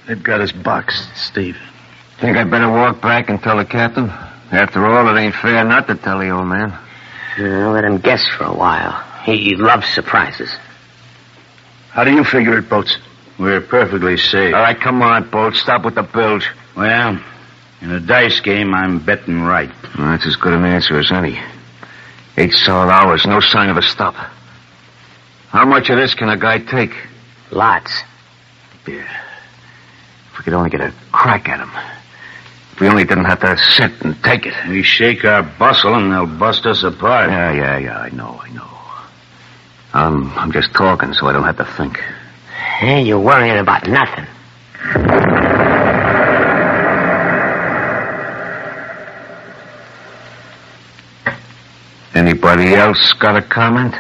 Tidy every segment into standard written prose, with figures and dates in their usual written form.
They've got us boxed, Steve. Think I'd better walk back and tell the captain? After all, it ain't fair not to tell the old man. Let him guess for a while. He loves surprises. How do you figure it, Boats? We're perfectly safe. All right, come on, Boats. Stop with the bilge. Well, in a dice game, I'm betting right. Well, that's as good an answer as any. 8 solid hours, no sign of a stop. How much of this can a guy take? Lots. Yeah. If we could only get a crack at him. If we only didn't have to sit and take it. We shake our bustle and they'll bust us apart. Yeah, I know. I'm just talking so I don't have to think. Hey, you're worrying about nothing. Anybody else got a comment?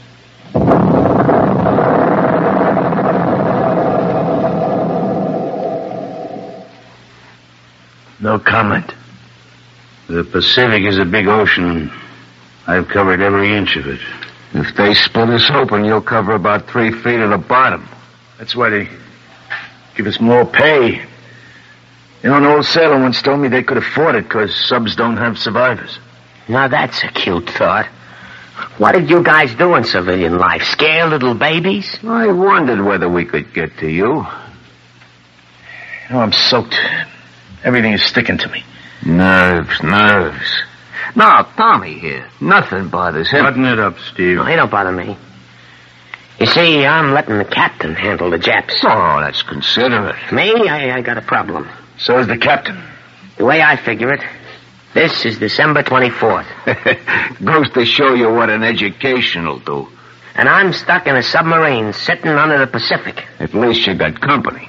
No comment. The Pacific is a big ocean. I've covered every inch of it. If they split us open, you'll cover about 3 feet of the bottom. That's why they give us more pay. You know, an old sailor once told me they could afford it because subs don't have survivors. Now, that's a cute thought. What did you guys do in civilian life? Scare little babies? I wondered whether we could get to you. You know, I'm soaked. Everything is sticking to me. Nerves. No, Tommy here. Nothing bothers him. Button it up, Steve. No, he don't bother me. You see, I'm letting the captain handle the Japs. Oh, that's considerate. Me? I got a problem. So is the captain. The way I figure it, this is December 24th. Goes to show you what an education will do. And I'm stuck in a submarine sitting under the Pacific. At least you got company.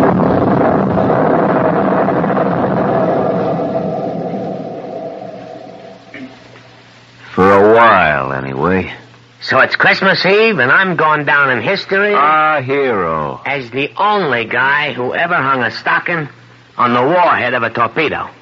For a while, anyway. So it's Christmas Eve, and I'm going down in history Our hero. as the only guy who ever hung a stocking on the warhead of a torpedo.